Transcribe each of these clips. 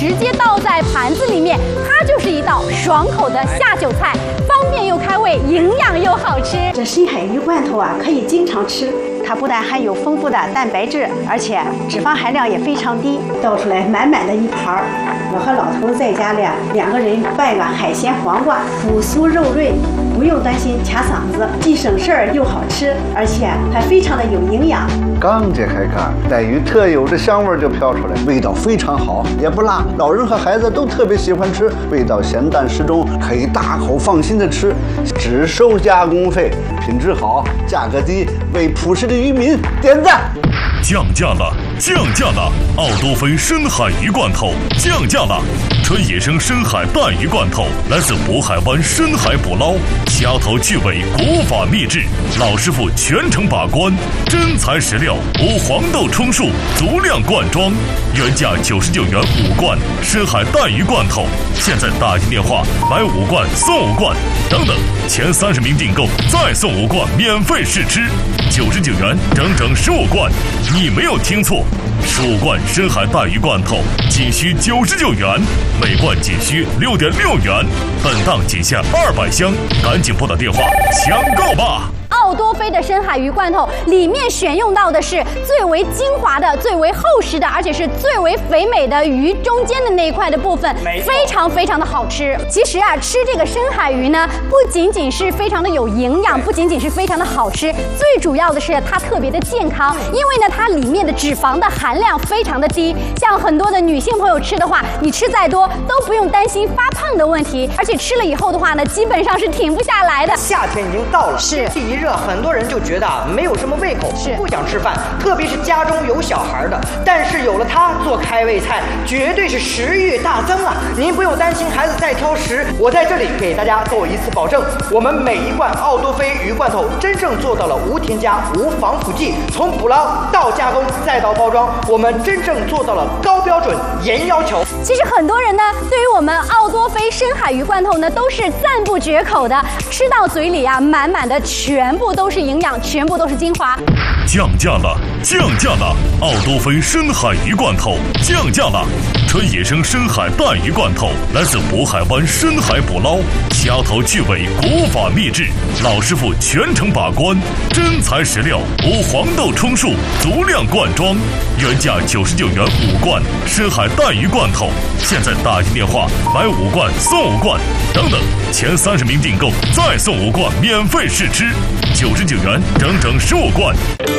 直接倒在盘子里面，它就是一道爽口的下酒菜，方便又开胃，营养又好吃。 这深海鱼罐头啊，可以经常吃。它不但含有丰富的蛋白质，而且脂肪含量也非常低。倒出来满满的一盘儿，我和老头在家里2个人拌个海鲜黄瓜，腐酥肉润，不用担心卡嗓子，既省事儿又好吃，而且还非常的有营养。 刚揭开盖，带鱼特有的香味就飘出来，味道非常好，也不辣，老人和孩子都特别喜欢吃，味道咸淡适中，可以大口放心的吃，只收加工费，品质好，价格低，为朴实的渔民点赞。 降价了，降价了！奥多菲深海鱼罐头降价了，纯野生深海带鱼罐头，来自渤海湾深海捕捞，掐头去尾，古法秘制，老师傅全程把关，真材实料，无黄豆充数，足量灌装，原价99元5罐深海带鱼罐头，现在打进电话买5罐送5罐，等等，前30名订购再送5罐免费试吃，99元整整15罐。你没有听错，15罐深海带鱼罐头仅需99元，每罐仅需6.6元，本档仅限200箱，赶紧拨打电话抢购吧！ 奥多菲的深海鱼罐头里面选用到的是最为精华的、最为厚实的，而且是最为肥美的鱼中间的那一块的部分，非常非常的好吃。其实啊，吃这个深海鱼呢，不仅仅是非常的有营养，不仅仅是非常的好吃，最主要的是它特别的健康，因为呢，它里面的脂肪的含量非常的低。像很多的女性朋友吃的话，你吃再多都不用担心发胖的问题，而且吃了以后的话呢，基本上是停不下来的。 夏天已经到了， 是天气一热，很多人就觉得没有什么胃口，不想吃饭，特别是家中有小孩的。但是有了它做开胃菜，绝对是食欲大增啊！您不用担心孩子再挑食，我在这里给大家做一次保证，我们每一罐奥多菲鱼罐头真正做到了无添加、无防腐剂，从捕捞到加工再到包装，我们真正做到了高标准、严要求。 其实很多人呢，对于我们奥多菲深海鱼罐头呢，都是赞不绝口的，吃到嘴里啊，满满的全部都是营养，全部都是精华。 降价了，降价了！奥多菲深海鱼罐头降价了，纯野生深海带鱼罐头，来自渤海湾深海捕捞，掐头去尾，古法秘制，老师傅全程把关，真材实料，无黄豆充数，足量灌装，原价99元5罐深海带鱼罐头，现在打进电话买5罐送5罐，等等，前30名订购再送5罐免费试吃，99元整整15罐。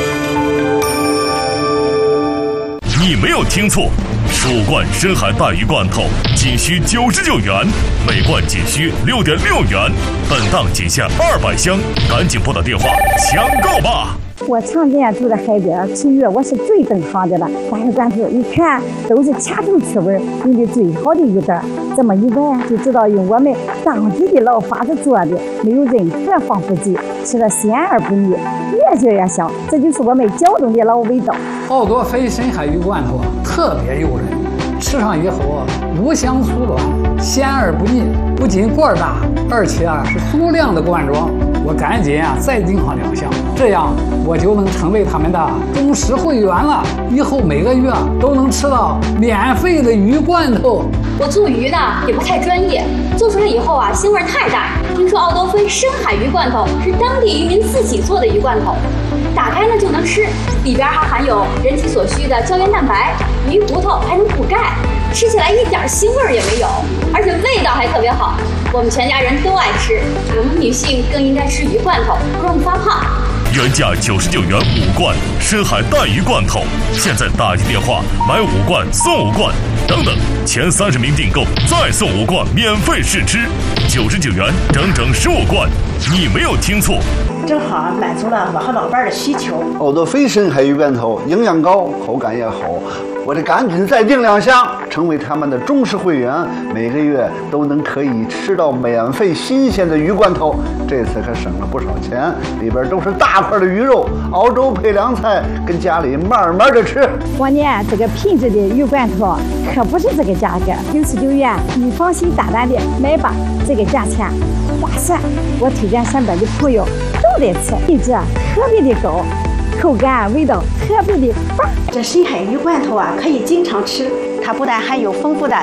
你没有听错，15罐深海带鱼罐头仅需99元，每罐仅需6.6元，本档仅限200箱，赶紧拨打电话抢购吧！ 我常年住在海边吃鱼，我是最懂行的了。带鱼罐头一看都是掐头去尾，用的最好的鱼蛋，这么一闻就知道用我们当地的老法子做的，没有任何防腐剂，吃了鲜而不腻，越嚼越香，这就是我们胶东的老味道。 奥多菲深海鱼罐头特别诱人，吃上以后无香酥软，鲜而不腻，不仅罐大，而且是足量的灌装。我赶紧再订上2箱，这样我就能成为他们的忠实会员了。以后每个月都能吃到免费的鱼罐头。 我做鱼的也不太专业，做出来以后腥味太大。听说奥多菲深海鱼罐头是当地渔民自己做的鱼罐头，打开呢就能吃，里边还含有人体所需的胶原蛋白，鱼骨头还能补钙，吃起来一点腥味也没有，而且味道还特别好。我们全家人都爱吃，我们女性更应该吃鱼罐头，不容易发胖。 原价99元5罐深海带鱼罐头，现在打进电话买5罐送5罐，等等，前30名订购再送5罐免费试吃，99元整整15罐。你没有听错， 正好满足了我和老伴的需求。 奥多菲深海鱼罐头营养高，口感也好，我得赶紧再订2箱，成为他们的忠实会员，每个月都能可以吃到免费新鲜的鱼罐头。这次可省了不少钱，里边都是大块的鱼肉，熬粥配凉菜，跟家里慢慢的吃。 我呢，这个品质的鱼罐头可不是这个价格，99元，你放心大胆的买吧，这个价钱划算。我推荐身边的朋友都得吃，品质特别的高，口感味道特别的棒。 这深海鱼罐头啊，可以经常吃。它不但含有丰富的